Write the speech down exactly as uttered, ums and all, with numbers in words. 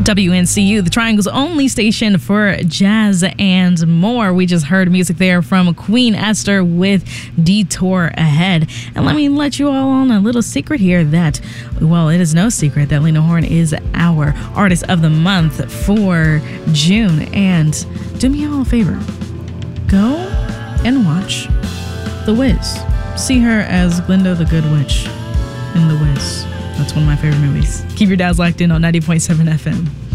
W N C U, the Triangle's only station for jazz and more. We just heard music there from Queen Esther with Detour Ahead. And let me let you all on a little secret here that, well, it is no secret that Lena Horne is our Artist of the Month for June. And do me all a favor. Go and watch The Wiz. See her as Glinda the Good Witch in The Wiz. That's one of my favorite movies. Keep your dads locked in on ninety point seven F M.